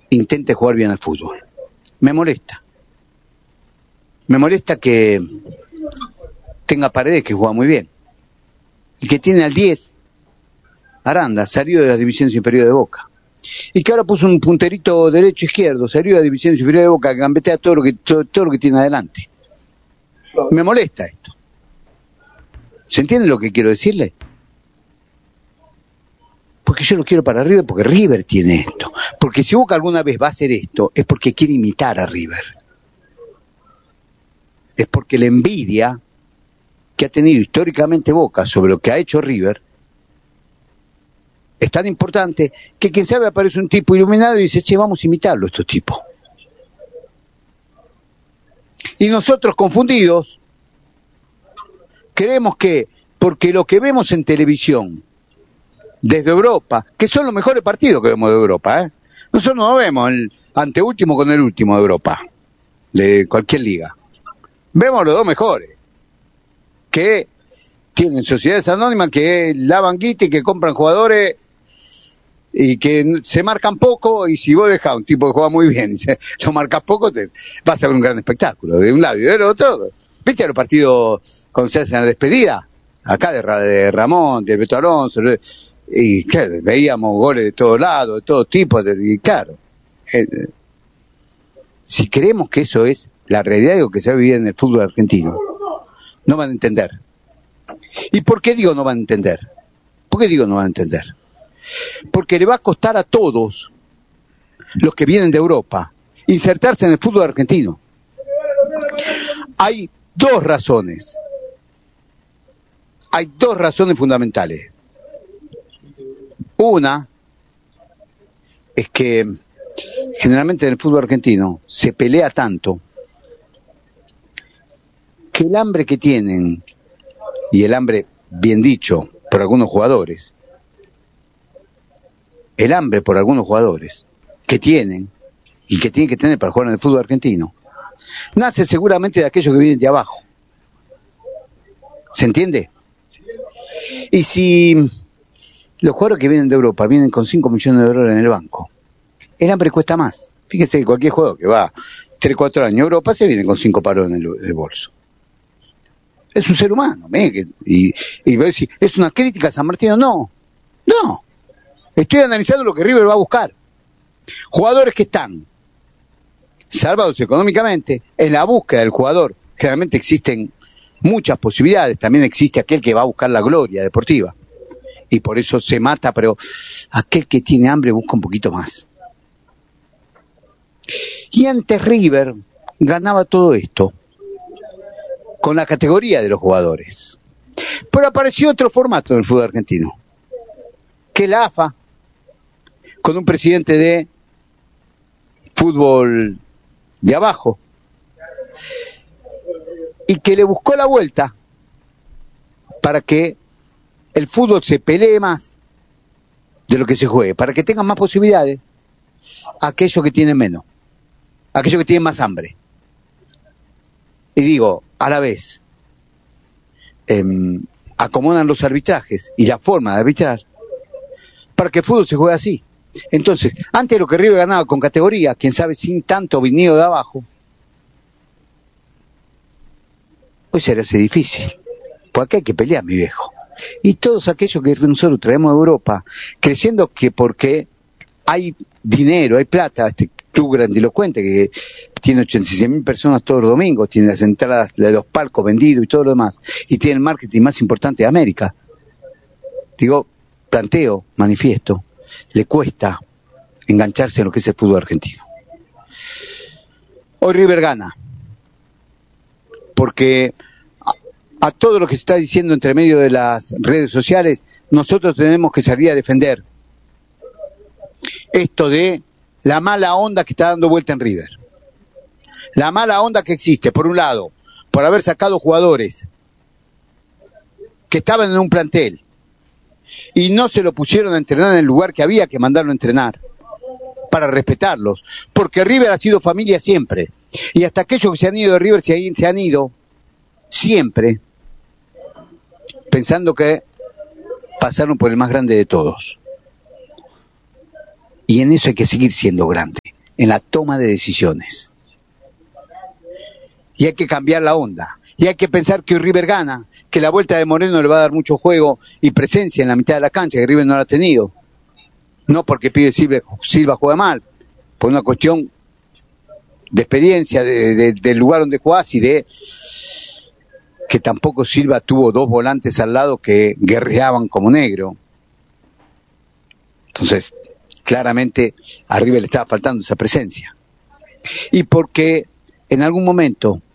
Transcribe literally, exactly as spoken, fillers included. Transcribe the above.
intente jugar bien al fútbol. Me molesta. Me molesta que tenga Paredes, que juega muy bien, y que tiene al diez, Aranda, salió de las divisiones inferiores de Boca, y que ahora puso un punterito derecho-izquierdo, salió de las divisiones inferiores de Boca, que gambetea todo lo que, todo, todo lo que tiene adelante. Me molesta esto. ¿Se entiende lo que quiero decirle? Porque yo lo quiero para River, porque River tiene esto. Porque si Boca alguna vez va a hacer esto, es porque quiere imitar a River. Es porque la envidia que ha tenido históricamente Boca sobre lo que ha hecho River es tan importante que quien sabe aparece un tipo iluminado y dice, che, vamos a imitarlo estos tipos. Y nosotros confundidos creemos que porque lo que vemos en televisión desde Europa, que son los mejores partidos que vemos de Europa, ¿eh? Nosotros no vemos el anteúltimo con el último de Europa, de cualquier liga. Vemos los dos mejores, que tienen sociedades anónimas que lavan guita y que compran jugadores y que se marcan poco, y si vos dejás a un tipo que juega muy bien y se, lo marcas poco, te vas a ver un gran espectáculo, de un lado y del otro. ¿Viste los partidos cuando se hacen la despedida? Acá de, de Ramón, de Beto Alonso, y claro, veíamos goles de todos lados, de todo tipo, y claro, eh, si creemos que eso es la realidad de lo que se va a vivir en el fútbol argentino, no van a entender. ¿Y por qué digo no van a entender? ¿Por qué digo no van a entender? Porque le va a costar a todos los que vienen de Europa insertarse en el fútbol argentino. Hay dos razones. Hay dos razones fundamentales. Una es que generalmente en el fútbol argentino se pelea tanto que el hambre que tienen, y el hambre, bien dicho, por algunos jugadores, el hambre por algunos jugadores que tienen y que tienen que tener para jugar en el fútbol argentino, nace seguramente de aquellos que vienen de abajo. ¿Se entiende? Y si los jugadores que vienen de Europa vienen con cinco millones de dólares en el banco, el hambre cuesta más. Fíjese que cualquier jugador que va tres, cuatro años a Europa se viene con cinco palos en el, el bolso. Es un ser humano. ¿eh? Y, y voy a decir, ¿es una crítica a San Martino? No, no. Estoy analizando lo que River va a buscar. Jugadores que están salvados económicamente, en la búsqueda del jugador. Generalmente existen muchas posibilidades. También existe aquel que va a buscar la gloria deportiva. Y por eso se mata, pero aquel que tiene hambre busca un poquito más. Y antes River ganaba todo esto con la categoría de los jugadores. Pero apareció otro formato en el fútbol argentino, que la A F A, con un presidente de fútbol de abajo, y que le buscó la vuelta para que el fútbol se pelee más de lo que se juegue, para que tengan más posibilidades aquellos que tienen menos, aquellos que tienen más hambre. Y digo, a la vez, eh, acomodan los arbitrajes y la forma de arbitrar para que el fútbol se juegue así. Entonces, antes lo que River ganaba con categoría, quién sabe, sin tanto vinido de abajo, hoy se le hace difícil, porque hay que pelear, mi viejo. Y todos aquellos que nosotros traemos de Europa, creyendo que porque hay dinero, hay plata, este club grandilocuente que tiene ochenta y seis mil personas todos los domingos, tiene las entradas de los palcos vendidos y todo lo demás, y tiene el marketing más importante de América. Digo, planteo, manifiesto, le cuesta engancharse en lo que es el fútbol argentino. Hoy River gana, porque a, a todo lo que se está diciendo entre medio de las redes sociales, nosotros tenemos que salir a defender esto de la mala onda que está dando vuelta en River. La mala onda que existe, por un lado, por haber sacado jugadores que estaban en un plantel y no se lo pusieron a entrenar en el lugar que había que mandarlo a entrenar, para respetarlos, porque River ha sido familia siempre, y hasta aquellos que se han ido de River se, se han ido siempre pensando que pasaron por el más grande de todos, y en eso hay que seguir siendo grande, en la toma de decisiones. Y hay que cambiar la onda. Y hay que pensar que River gana, que la vuelta de Moreno le va a dar mucho juego y presencia en la mitad de la cancha, que River no la ha tenido. No porque Pibe Silva, Silva juega mal, por una cuestión de experiencia, de, de, del lugar donde jugás y de que tampoco Silva tuvo dos volantes al lado que guerreaban como negro. Entonces, claramente a River le estaba faltando esa presencia. Y porque en algún momento